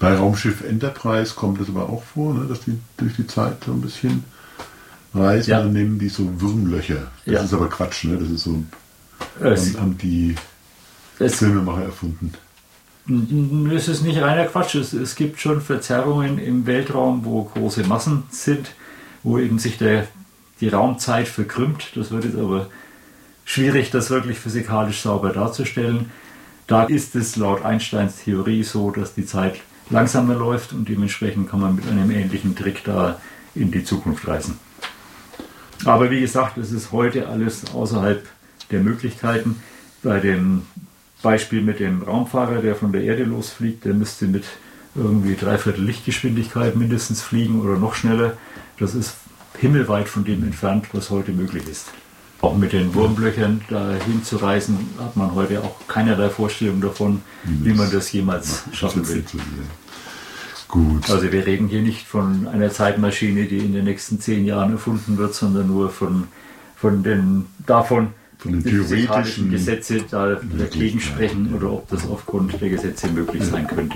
Bei Raumschiff Enterprise kommt es aber auch vor, ne, dass die durch die Zeit so ein bisschen reisen, dann nehmen die so Wurmlöcher. Das ist aber Quatsch, ne? Das ist so, haben die Filmemacher erfunden. Es ist nicht reiner Quatsch. Es gibt schon Verzerrungen im Weltraum, wo große Massen sind, wo eben sich die Raumzeit verkrümmt. Das wird jetzt aber schwierig, das wirklich physikalisch sauber darzustellen. Da ist es laut Einsteins Theorie so, dass die Zeit langsamer läuft und dementsprechend kann man mit einem ähnlichen Trick da in die Zukunft reisen. Aber wie gesagt, es ist heute alles außerhalb der Möglichkeiten. Bei dem Beispiel mit dem Raumfahrer, der von der Erde losfliegt, der müsste mit irgendwie 3/4 Lichtgeschwindigkeit mindestens fliegen oder noch schneller. Das ist himmelweit von dem entfernt, was heute möglich ist. Auch mit den Wurmlöchern dahin zu reisen, hat man heute auch keinerlei Vorstellung davon, wie man das jemals schaffen will. Gut. Also wir reden hier nicht von einer Zeitmaschine, die in den nächsten 10 Jahren erfunden wird, sondern nur von den theoretischen Gesetze dagegen sprechen oder ob das aufgrund der Gesetze möglich sein könnte.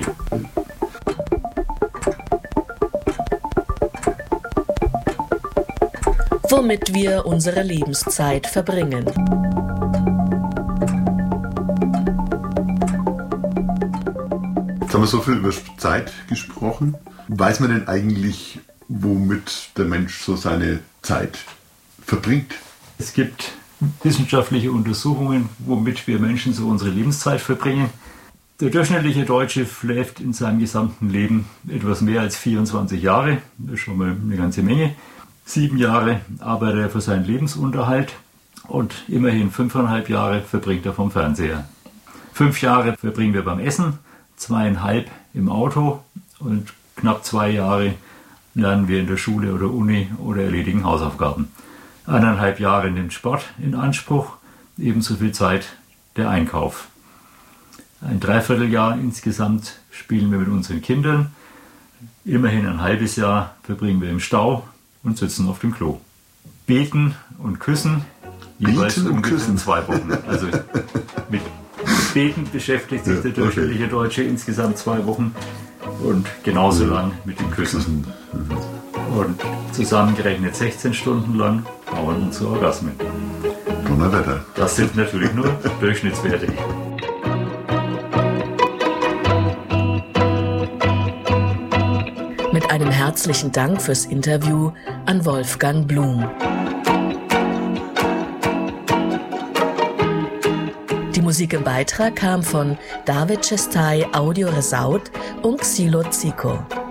Womit wir unsere Lebenszeit verbringen. Jetzt haben wir so viel über Zeit gesprochen. Weiß man denn eigentlich, womit der Mensch so seine Zeit verbringt? Es gibt wissenschaftliche Untersuchungen, womit wir Menschen so unsere Lebenszeit verbringen. Der durchschnittliche Deutsche schläft in seinem gesamten Leben etwas mehr als 24 Jahre. Das ist schon mal eine ganze Menge. 7 Jahre arbeitet er für seinen Lebensunterhalt und immerhin 5,5 Jahre verbringt er vom Fernseher. 5 Jahre verbringen wir beim Essen, 2,5 im Auto und knapp 2 Jahre lernen wir in der Schule oder Uni oder erledigen Hausaufgaben. 1,5 Jahre nimmt Sport in Anspruch, ebenso viel Zeit der Einkauf. Ein Dreivierteljahr insgesamt spielen wir mit unseren Kindern. Immerhin ein halbes Jahr verbringen wir im Stau und sitzen auf dem Klo. Beten und küssen, jeweils ungefähr 2 Wochen. Also mit Beten beschäftigt sich der durchschnittliche Deutsche insgesamt 2 Wochen und genauso lang mit dem Küssen. Und zusammengerechnet 16 Stunden lang dauern unsere Orgasmen. Donnerwetter. Das sind natürlich nur Durchschnittswerte. Mit einem herzlichen Dank fürs Interview an Wolfgang Blum. Die Musik im Beitrag kam von David Chestai, Audio Resaut und Xilo Zico.